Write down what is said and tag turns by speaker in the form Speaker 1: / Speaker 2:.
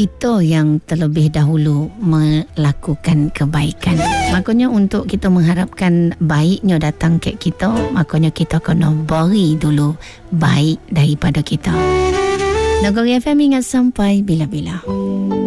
Speaker 1: kita yang terlebih dahulu melakukan kebaikan. Makanya untuk kita mengharapkan baiknya datang ke kita, makanya kita kena beri dulu baik daripada kita. Nagori FM ingat sampai bila-bila.